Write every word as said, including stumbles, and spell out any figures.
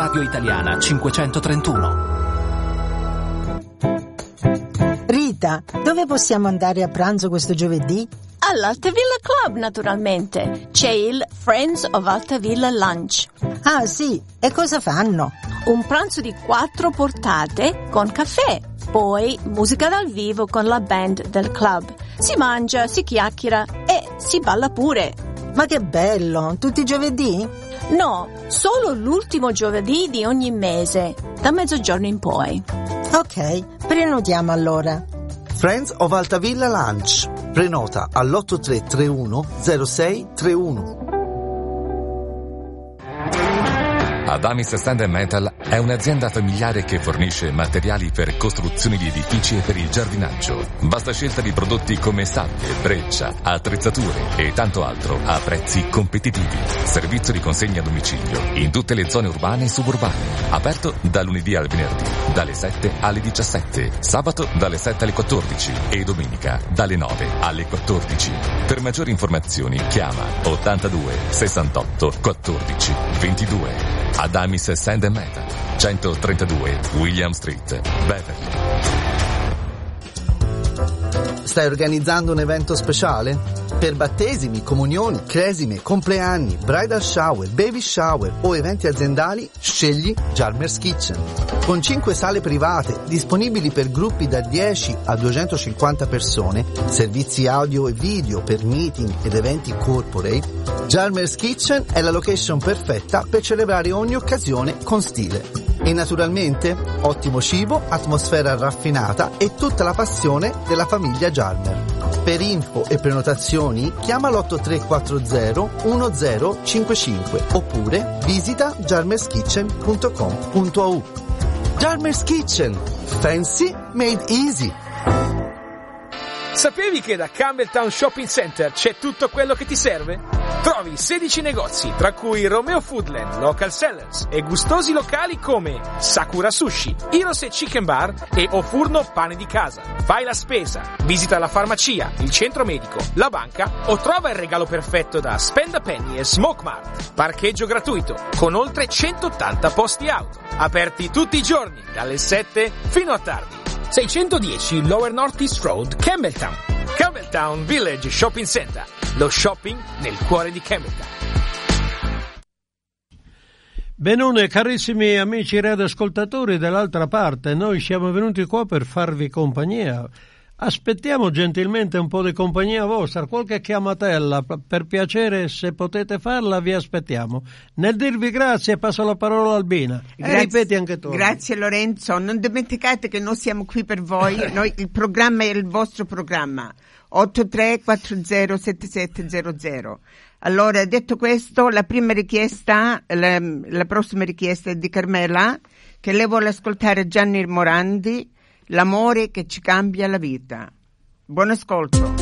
Radio Italiana cinquecentotrentuno. Rita, dove possiamo andare a pranzo questo giovedì? All'Altavilla Club, naturalmente. C'è il Friends of Altavilla Lunch. Ah, sì. E cosa fanno? Un pranzo di quattro portate con caffè. Poi musica dal vivo con la band del club. Si mangia, si chiacchiera e si balla pure. Ma che bello! Tutti i giovedì? No, solo l'ultimo giovedì di ogni mese, da mezzogiorno in poi. Ok, prenotiamo allora. Friends of Altavilla Lunch. Prenota all'otto tre tre uno zero sei tre uno. Adamis Stand and Metal è un'azienda familiare che fornisce materiali per costruzioni di edifici e per il giardinaggio. Vasta scelta di prodotti come sabbie, breccia, attrezzature e tanto altro a prezzi competitivi. Servizio di consegna a domicilio in tutte le zone urbane e suburbane. Aperto da lunedì al venerdì, dalle sette alle diciassette, sabato dalle sette alle quattordici e domenica dalle nove alle quattordici. Per maggiori informazioni chiama ottantadue sessantotto quattordici ventidue. Adamis Sand and Metal, centotrentadue William Street, Beverly. Stai organizzando un evento speciale? Per battesimi, comunioni, cresime, compleanni, bridal shower, baby shower o eventi aziendali, scegli Jarmer's Kitchen. Con cinque sale private disponibili per gruppi da dieci a duecentocinquanta persone, servizi audio e video per meeting ed eventi corporate, Jarmer's Kitchen è la location perfetta per celebrare ogni occasione con stile. E naturalmente ottimo cibo, atmosfera raffinata e tutta la passione della famiglia Jarmer. Per info e prenotazioni chiama l'otto tre quattro zero uno zero cinque cinque oppure visita jarmers kitchen punto com punto a u. Jarmer's Kitchen, fancy made easy. Sapevi che da Campbelltown Shopping Center c'è tutto quello che ti serve? Trovi sedici negozi, tra cui Romeo Foodland, Local Sellers e gustosi locali come Sakura Sushi, Hirose Chicken Bar e O Furno Pane di Casa. Fai la spesa, visita la farmacia, il centro medico, la banca o trova il regalo perfetto da Spend a Penny e Smoke Mart. Parcheggio gratuito, con oltre centottanta posti auto. Aperti tutti i giorni, dalle sette fino a tardi. seicentodieci Lower North East Road, Campbelltown. Campbelltown Village Shopping Center. Lo shopping nel cuore di Campbelltown. Benone, carissimi amici radioascoltatori dell'altra parte, noi siamo venuti qua per farvi compagnia. Aspettiamo gentilmente un po' di compagnia vostra, qualche chiamatella, per piacere, se potete farla vi aspettiamo. Nel dirvi grazie passo la parola a Albina. Grazie, ripeti anche tu. Grazie Lorenzo, non dimenticate che noi siamo qui per voi, noi, il programma è il vostro programma, otto tre quattro zero sette sette zero zero. Allora, detto questo, la prima richiesta, la, la prossima richiesta è di Carmela, che lei vuole ascoltare Gianni Morandi, L'amore che ci cambia la vita. Buon ascolto.